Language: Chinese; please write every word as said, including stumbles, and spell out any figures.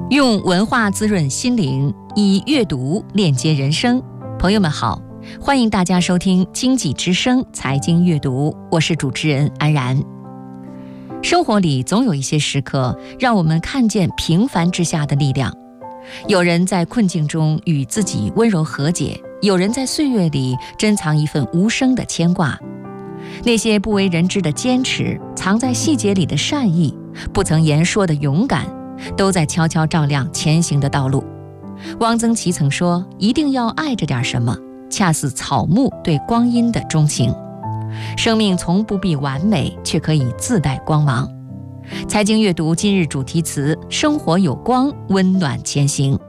用文化滋润心灵，以阅读链接人生。朋友们好，欢迎大家收听经济之声财经阅读，我是主持人安然。生活里总有一些时刻，让我们看见平凡之下的力量。有人在困境中与自己温柔和解，有人在岁月里珍藏一份无声的牵挂。那些不为人知的坚持，藏在细节里的善意，不曾言说的勇敢，都在悄悄照亮前行的道路。汪曾祺曾说，一定要爱着点什么，恰似草木对光阴的钟情。生命从不必完美，却可以自带光芒。财经阅读今日主题词：生活有光，温暖前行。